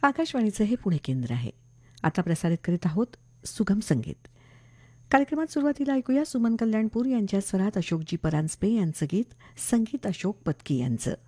आकाशवाणीचं हे पुणे केंद्र आहे. आता प्रसारित करीत आहोत सुगम संगीत. कार्यक्रमात सुरुवातीला ऐकूया सुमन कल्याणपूर यांच्या स्वरात अशोकजी परांजपे यांचं गीत, संगीत अशोक पत्की यांचं.